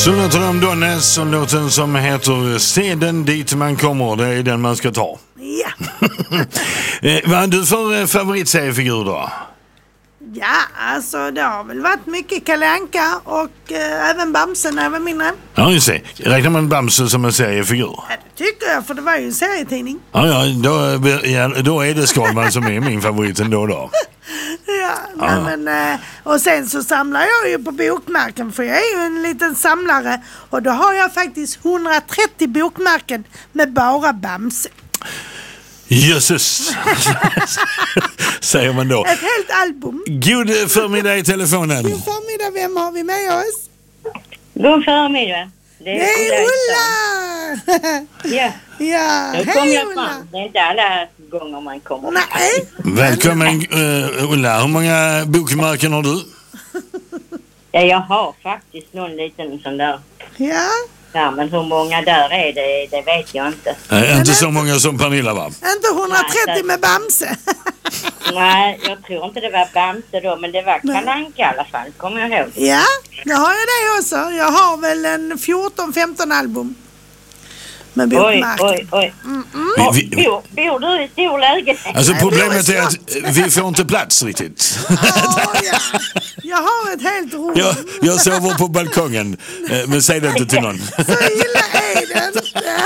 Så låter de Donnes och låten som heter Seden dit man kommer, det är den man ska ta. Ja. Vad har du för favoritseriefigur då? Ja, alltså det har väl varit mycket Kalle Anka och även Bamse när jag var mindre. Ja, just det. Räknar man Bamse som en seriefigur? Ja, det tycker jag, för det var ju en serietidning. Ja, då är det Skalman som är min favorit ändå då. Ja, men, och sen så samlar jag ju på bokmärken, för jag är ju en liten samlare. Och då har jag faktiskt 130 bokmärken med bara Bamse. Jösses, säger man då. Ett helt album. God förmiddag i telefonen. God förmiddag, vem har vi med oss? God förmiddag. Det är Ulla! Ja. Ja, Då kom hej jag Ulla. fram. Det är inte alla gånger man kommer. Nej. Välkommen Ulla, hur många bokmärken har du? Ja, jag har faktiskt någon liten sån där. Ja. Ja, men hur många där är det vet jag inte. Inte så många som Pernilla, va? Inte 130 med Bamse. Nej, jag tror inte det var Bamse då, men det var Kalle Anka i alla fall, kommer jag ihåg. Ja, då har jag det också. Jag har väl en 14-15 album med bokmärken. Oj. Bor du i stor lägenhet? Alltså problemet är att vi får inte plats riktigt. Ja. Jag har ett helt rum. Jag sover på balkongen, men säg det inte till någon. Så illa är det inte.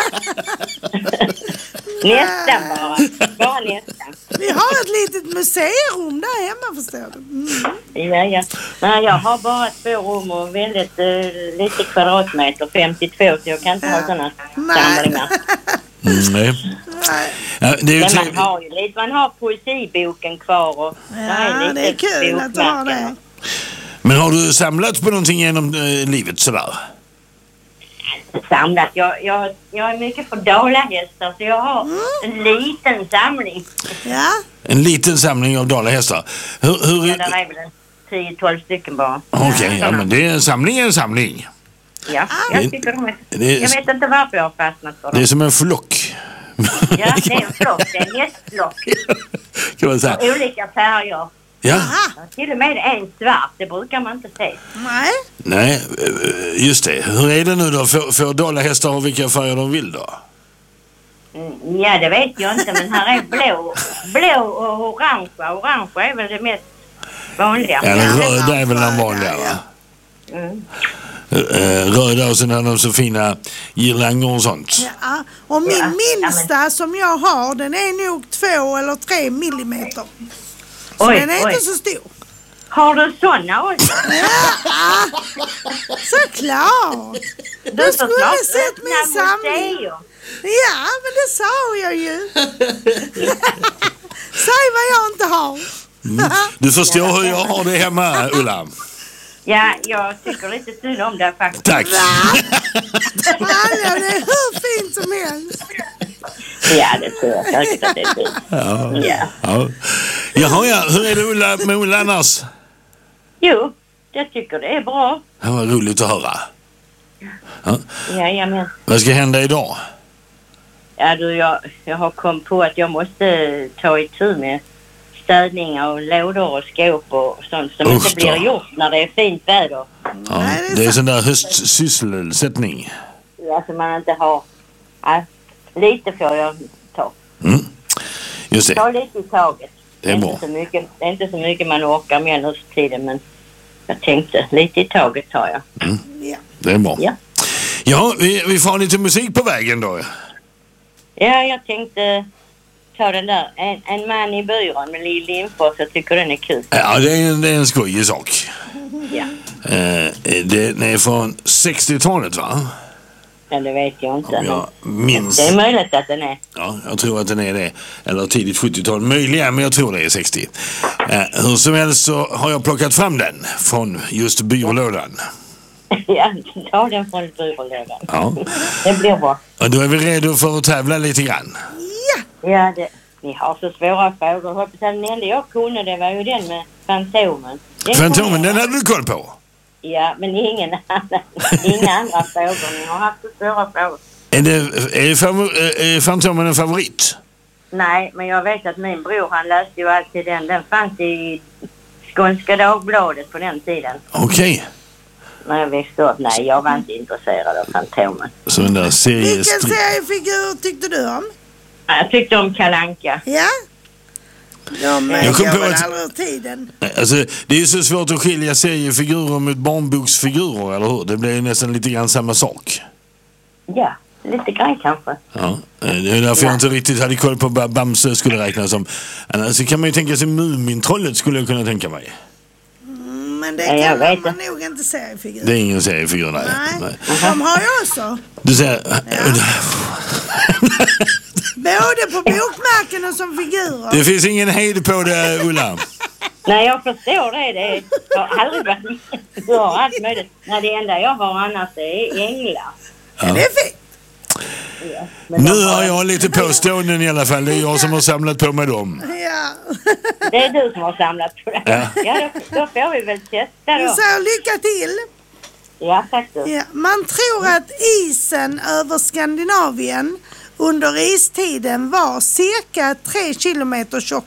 Nästan bara nästan. Vi har ett litet museirum där hemma, förstår du. Ja. Nej, jag har bara 2 rum och väldigt lite kvadratmeter, 52, så jag kan inte ha sådana samlingar. Nej. Ja, det är ju man har poesiboken kvar och det är kul att du har det. Men har du samlat på någonting genom livet sådär? Samlat. Jag är mycket på dalahästar, så jag har en liten samling. Ja. En liten samling av dalahästar. Ja, där är väl 10-12 stycken bara. Okej, ja, men det är en samling. Ja, jag tycker jag vet inte varför jag har fastnat för dem. Det är som en flock. Ja, det är en flock. Det är en hästflock. Kan man säga. Olika färger. Ja. Till och med en svart, det brukar man inte se. Nej, just det. Hur är det nu då? Får dalahästar ha vilka färger de vill då? Ja, det vet jag inte, men här är blå och orange. Orange är väl det mest vanliga. Ja, röda är väl den vanliga, va? Röda, och sen har de så fina girlanger och sånt. Ja, och min minsta som jag har, den är nog 2 eller 3 millimeter. Så den är inte så stor. Har du såna också? Ja, såklart. Du skulle sett min samling. Ja, men det sa jag ju. Säg vad jag inte har. Du förstår hur jag har det hemma, Ulla. Ja, jag tycker lite synd om det faktiskt. Tack. Ja, det är hur fint som helst. Ja, det tror jag säkert att det är fint. Ja. Jaha, hur är det med Ulla annars? Jo, jag tycker det är bra. Det var roligt att höra. Jajamän. Vad ska hända idag? Ja, jag har kommit på att jag måste ta itu med städningar och lådor och skåp och sånt som inte blir gjort när det är fint väder. Ja, det är sån där höstsysselsättning. Ja, som man inte har. Ja, lite får jag ta. Just det. Ta lite i taget. Det är bra. Det är inte så mycket man orkar med nu för tiden, men jag tänkte lite i taget tar jag. Det är bra. Ja, vi får lite musik på vägen då. Ja, jag tänkte ta den där. En man i byrån med Lill Lindfors. Jag tycker den är kul. Ja, det är en skojig sak. Ja. Den är från 60-talet, va? Ja, det vet jag inte. Jag minns. Det är möjligt att den är. Ja, jag tror att den är det. Eller tidigt 70-tal. Möjligen, men jag tror det är 60. Hur som helst så har jag plockat fram den från just byrålådan. Ja, ta den från byrålådan. Ja. Det blir bra. Och då är vi redo för att tävla lite grann. Ja, ni har så svåra frågor. Hoppas den enda jag kunde, det var ju den med Fantomen. Fantomen, den hade du koll på? Ja, men inga andra frågor. Ni har haft så svåra frågor. Är Fantomen en favorit? Nej, men jag vet att min bror, han läste ju alltid den. Den fanns i Skånska Dagbladet på den tiden. Okej. när jag växte upp. Nej, jag var inte intresserad av Fantomen. Så den där Vilken seriefigur tyckte du om? Jag tyckte om Kalle Anka. Ja. Jag kom på att aldrig tiden. alltså, det är ju så svårt att skilja seriefigurer mot barnboksfigurer, eller hur? Det blir ju nästan lite grann samma sak. Ja, lite grann kanske. Ja, det är därför jag inte riktigt hade koll på Bamse skulle räknas som. Annars kan man ju tänka sig Mumintrollet skulle jag kunna tänka mig. Men det kan man nog inte seriefigur. Det är ingen seriefigur, nej. De har jag också. Du säger... Både på bokmärken och som figurer. Det finns ingen hejd på det, Ulla. Nej, jag förstår det. Jag har aldrig varit med allt möjligt. Nej, det enda jag har annars är änglar. Ja. Det är fint. Ja, nu har jag lite påståenden i alla fall. Det är jag som har samlat på med dem. Ja. Det är du som har samlat på det. Ja, då får vi väl testa då. Så lycka till. Ja, tack du. Ja, man tror att isen över Skandinavien under istiden var cirka 3 kilometer tjock.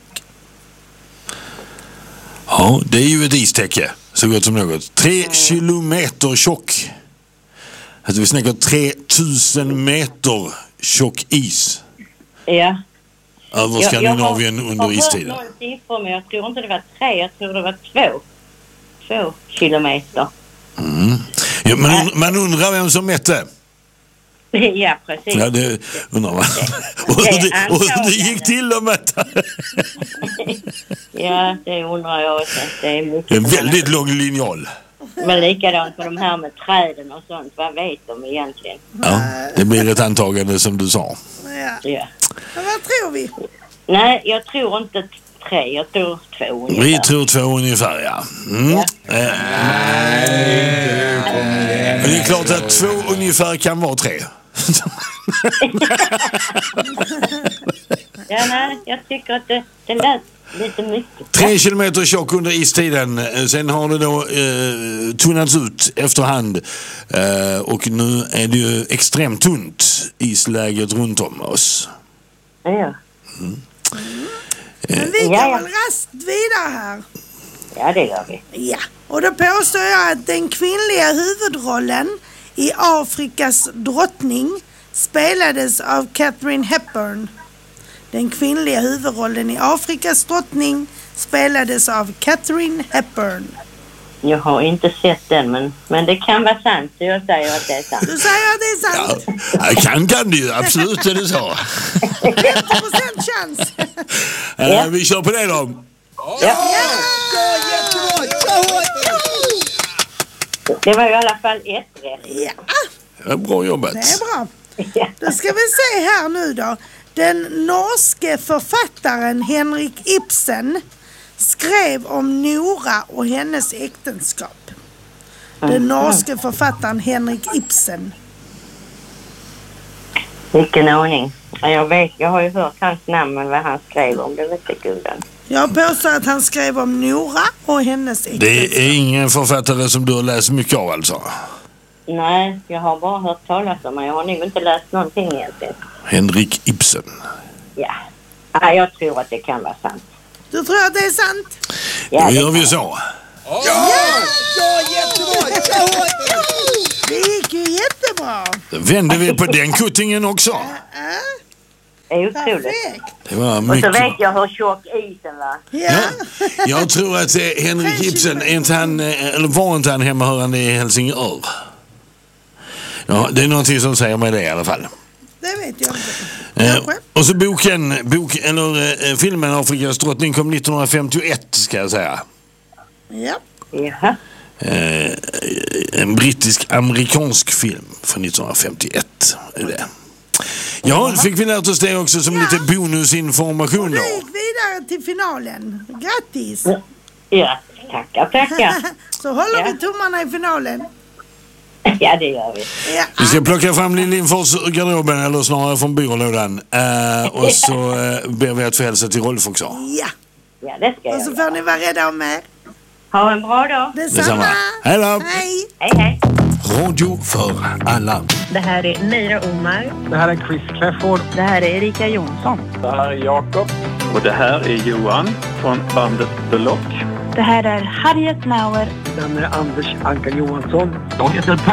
Ja, det är ju ett istäcke. Så gott som något. 3 kilometer tjock. Alltså vi snackar 3000 meter tjock is. Ja. Över Skandinavien under istiden. Jag har hört några siffror, men jag tror inte det var 3. Jag tror det var 2 kilometer. Mm. Ja, man undrar vem som mätte. Ja, precis. Ja, det undrar man. Och hur det gick till att mäta. Ja, det undrar jag också. Det är mycket. En väldigt lång linjal. Men likadant med de här med träden och sånt. Vad vet de egentligen? Ja, det blir ett antagande som du sa. Ja. Men vad tror vi? Nej, jag tror inte 3. Jag tror 2 ungefär. Vi tror 2 ungefär, ja. Mm. Det är klart att 2 ungefär kan vara 3. Ja, nej, jag tycker att det lät lite mycket. 3 kilometer tjock under istiden. Sen har det då tunnats ut efterhand. Och nu är det ju extremt tunt isläget runt om oss. Ja. Mm. Men vi går väl rast vidare här. Ja, det gör vi. Ja, och då påstår jag att den kvinnliga huvudrollen i Afrikas drottning spelades av Katharine Hepburn. Den kvinnliga huvudrollen i Afrikas drottning spelades av Katharine Hepburn. Jag har inte sett den, men det kan vara sant. Så jag säger att det är sant. Du säger att det är sant? Ja, kan det ju. absolut är det så. 50% chans. Vi kör på det då. Ja. Det var i alla fall 1 rätt. Ja. Bra jobbat. Det är bra. Då ska vi se här nu då. Den norske författaren Henrik Ibsen skrev om Nora och hennes äktenskap. Den norske författaren Henrik Ibsen. Vilken aning. Jag har ju hört hans namn, men vad han skrev om det vet jag inte. Jag påstår att han skrev om Nora och hennes äktenskap. Det är ingen författare som du har läst mycket av alltså? Nej, jag har bara hört talas om det. Jag har nog inte läst någonting egentligen. Henrik Ibsen. Ja, jag tror att det kan vara sant. Du tror att det är sant? Ja, då gör vi så. Ja, jättebra! Det gick ju jättebra. Då vänder vi på den kuttingen också. Det är otroligt. Det var mycket. Och så vet jag hur tjock isen var. Ja. Jag tror att Henrik Ibsen, var inte han hemmahörande i Helsingör? Ja, det är någonting som säger mig det i alla fall. Det vet jag inte. Och så filmen Afrikas drottning kom 1951 ska jag säga. Ja. Jaha. En brittisk-amerikansk film från 1951 är det. Ja, fick vi lärt oss det också som lite bonusinformation då. Och vi gick vidare till finalen. Grattis! Ja, tackar. Så håller vi tummarna i finalen. Ja, det gör vi. Ja. Vi ska plocka fram Lill Lindfors ur garderoben, eller snarare från byrålådan. Och så ber vi att få hälsa till Rolf också. Ja, det ska jag. Och så får ni vara rädda om er. Ha en bra dag. Detsamma. Hej då. Hej. Radio för alla. Det här är Meira Omar. Det här är Chris Clafford. Det här är Erika Jonsson. Det här är Jakob. Och det här är Johan från bandet The Lock. Det här är Harriet Nauer. Den är Anders Anka Johansson. Jag heter Per.